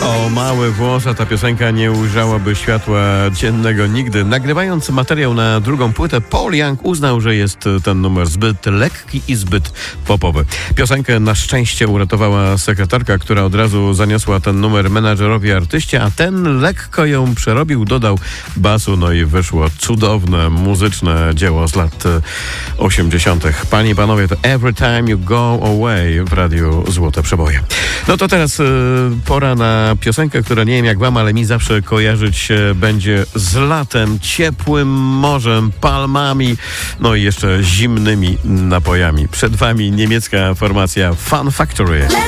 O mały włos, a ta piosenka nie ujrzałaby światła dziennego nigdy. Nagrywając materiał na drugą płytę, Paul Young uznał, że jest ten numer zbyt lekki i zbyt popowy. Piosenkę na szczęście uratowała sekretarka, która od razu zaniosła ten numer menadżerowi artyście, a ten lekko ją przerobił, dodał basu, no i wyszło cudowne, muzyczne dzieło z lat 80. Panie i panowie, to Every Time You Go Away w radiu Złote Przeboje. No to teraz pora na piosenkę, która nie wiem jak wam, ale mi zawsze kojarzyć się będzie z latem, ciepłym morzem, palmami, no i jeszcze zimnymi napojami. Przed wami niemiecka formacja Fun Factory.